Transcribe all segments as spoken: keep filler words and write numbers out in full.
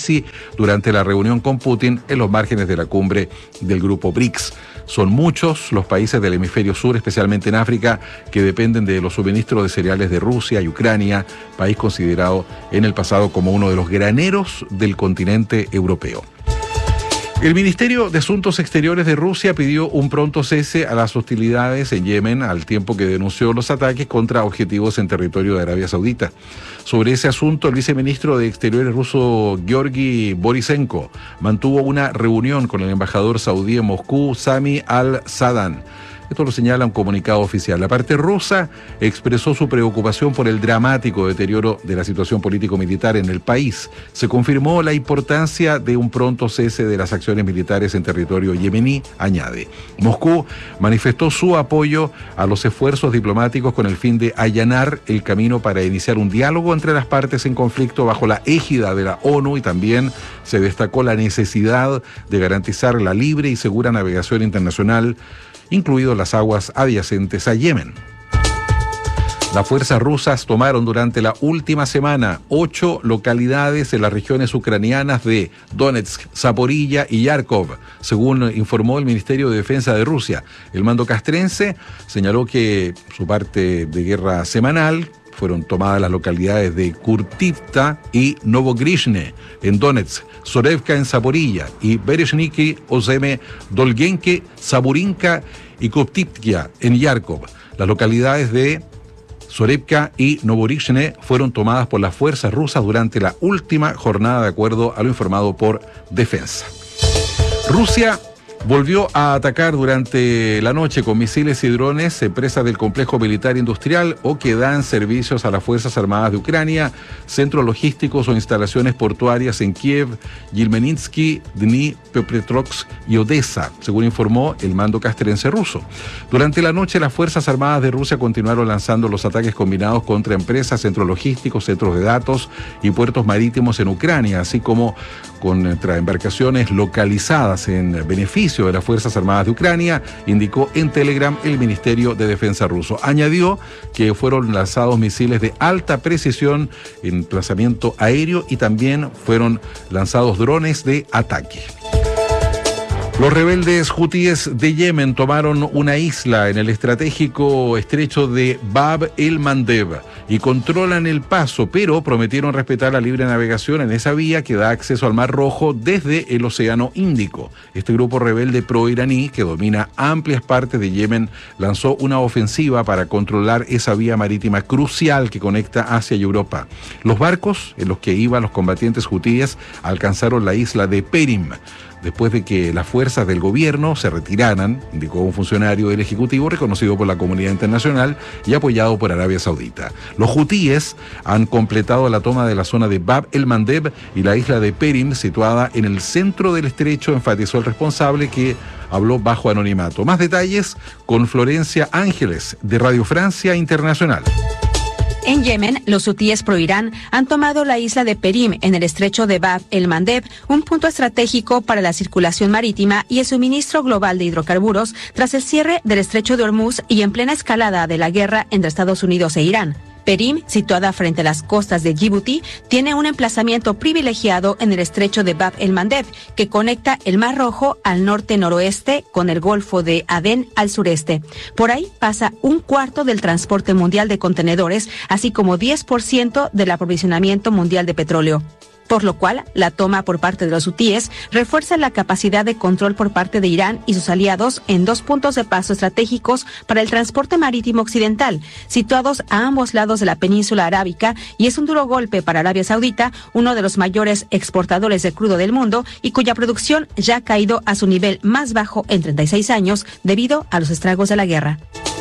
Zelensky durante la reunión con Putin en los márgenes de la cumbre del grupo BRICS. Son muchos los países del hemisferio sur, especialmente en África, que dependen de los suministros de cereales de Rusia y Ucrania, país considerado en el pasado como uno de los graneros del continente europeo. El Ministerio de Asuntos Exteriores de Rusia pidió un pronto cese a las hostilidades en Yemen, al tiempo que denunció los ataques contra objetivos en territorio de Arabia Saudita. Sobre ese asunto, el viceministro de Exteriores ruso, Georgi Borisenko, mantuvo una reunión con el embajador saudí en Moscú, Sami al-Sadan. Esto lo señala un comunicado oficial. La parte rusa expresó su preocupación por el dramático deterioro de la situación político-militar en el país. Se confirmó la importancia de un pronto cese de las acciones militares en territorio yemení, añade. Moscú manifestó su apoyo a los esfuerzos diplomáticos con el fin de allanar el camino para iniciar un diálogo entre las partes en conflicto bajo la égida de la ONU, y también se destacó la necesidad de garantizar la libre y segura navegación internacional, incluido las aguas adyacentes a Yemen. Las fuerzas rusas tomaron durante la última semana ocho localidades en las regiones ucranianas de Donetsk, Zaporilla y Yarkov, según informó el Ministerio de Defensa de Rusia. El mando castrense señaló que su parte de guerra semanal fueron tomadas las localidades de Kurtivka y Novogrishne en Donetsk, Sorevka en Zaporilla y Bereshniki, Ozeme, Dolgenke, Saburinka y Koptivka en Yarkov. Las localidades de Sorevka y Novogrishne fueron tomadas por las fuerzas rusas durante la última jornada, de acuerdo a lo informado por Defensa. Rusia volvió a atacar durante la noche con misiles y drones empresas del complejo militar industrial o que dan servicios a las Fuerzas Armadas de Ucrania, centros logísticos o instalaciones portuarias en Kiev, Yelmeninsky, Dnipropetrovsk y Odessa, según informó el mando castrense ruso. Durante la noche, las Fuerzas Armadas de Rusia continuaron lanzando los ataques combinados contra empresas, centros logísticos, centros de datos y puertos marítimos en Ucrania, así como contra embarcaciones localizadas en beneficio de las Fuerzas Armadas de Ucrania, indicó en Telegram el Ministerio de Defensa ruso. Añadió que fueron lanzados misiles de alta precisión en emplazamiento aéreo y también fueron lanzados drones de ataque. Los rebeldes hutíes de Yemen tomaron una isla en el estratégico estrecho de Bab el-Mandeb y controlan el paso, pero prometieron respetar la libre navegación en esa vía que da acceso al Mar Rojo desde el Océano Índico. Este grupo rebelde pro-iraní, que domina amplias partes de Yemen, lanzó una ofensiva para controlar esa vía marítima crucial que conecta Asia y Europa. Los barcos en los que iban los combatientes hutíes alcanzaron la isla de Perim, después de que las fuerzas del gobierno se retiraran, indicó un funcionario del Ejecutivo reconocido por la comunidad internacional y apoyado por Arabia Saudita. Los hutíes han completado la toma de la zona de Bab el-Mandeb y la isla de Perim, situada en el centro del estrecho, enfatizó el responsable, que habló bajo anonimato. Más detalles con Florencia Ángeles, de Radio Francia Internacional. En Yemen, los hutíes pro-Irán han tomado la isla de Perim en el estrecho de Bab el-Mandeb, un punto estratégico para la circulación marítima y el suministro global de hidrocarburos tras el cierre del estrecho de Hormuz y en plena escalada de la guerra entre Estados Unidos e Irán. Perim, situada frente a las costas de Djibouti, tiene un emplazamiento privilegiado en el estrecho de Bab el-Mandeb, que conecta el Mar Rojo al norte-noroeste con el Golfo de Adén al sureste. Por ahí pasa un cuarto del transporte mundial de contenedores, así como diez por ciento del aprovisionamiento mundial de petróleo. Por lo cual, la toma por parte de los hutíes refuerza la capacidad de control por parte de Irán y sus aliados en dos puntos de paso estratégicos para el transporte marítimo occidental, situados a ambos lados de la península arábica, y es un duro golpe para Arabia Saudita, uno de los mayores exportadores de crudo del mundo y cuya producción ya ha caído a su nivel más bajo en treinta y seis años debido a los estragos de la guerra.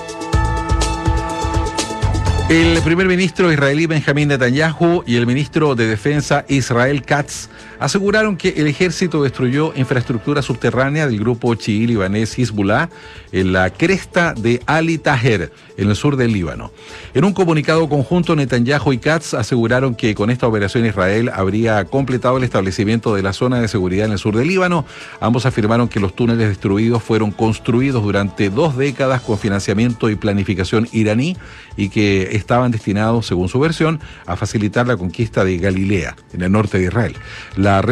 El primer ministro israelí Benjamín Netanyahu y el ministro de Defensa Israel Katz aseguraron que el ejército destruyó infraestructura subterránea del grupo chií libanés Hezbollah en la cresta de Ali Taher, en el sur del Líbano. En un comunicado conjunto, Netanyahu y Katz aseguraron que con esta operación Israel habría completado el establecimiento de la zona de seguridad en el sur del Líbano. Ambos afirmaron que los túneles destruidos fueron construidos durante dos décadas con financiamiento y planificación iraní y que estaban destinados, según su versión, a facilitar la conquista de Galilea, en el norte de Israel. La